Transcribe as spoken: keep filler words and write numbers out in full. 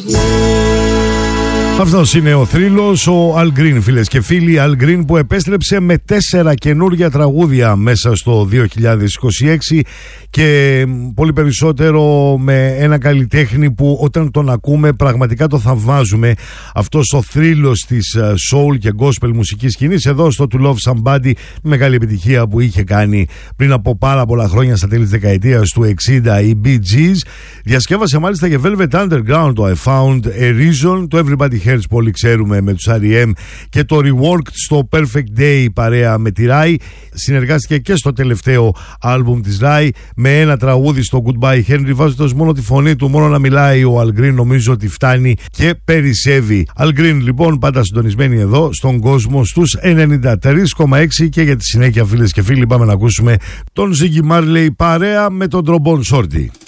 Αυτός είναι ο θρύλος, ο Al Green, φίλες και φίλοι. Al Green που επέστρεψε με τέσσερα καινούργια τραγούδια μέσα στο δύο χιλιάδες είκοσι έξι και πολύ περισσότερο με ένα καλλιτέχνη που όταν τον ακούμε πραγματικά το θαυμάζουμε. Αυτός ο θρύλος της soul και gospel μουσικής σκηνής εδώ στο To Love Somebody, μεγάλη επιτυχία που είχε κάνει πριν από πάρα πολλά χρόνια στα τέλη της δεκαετίας του εξήντα η Bee Gees. Διασκεύασε μάλιστα και Velvet Underground, το I Found a Reason, το Everybody Hurts που όλοι ξέρουμε με τους αρ ι εμ και το Reworked στο Perfect Day παρέα με τη Rai. Συνεργάστηκε και στο τελευταίο άλμπουμ της Rai με ένα τραγούδι στο Goodbye Henry, βάζοντας μόνο τη φωνή του, μόνο να μιλάει ο Al Green, νομίζω ότι φτάνει και περισσεύει. Al Green λοιπόν πάντα συντονισμένοι εδώ στον κόσμο στους ενενήντα τρία κόμμα έξι και για τη συνέχεια, φίλες και φίλοι, πάμε να ακούσουμε τον Ziggy Marley παρέα με τον Trombone Shorty.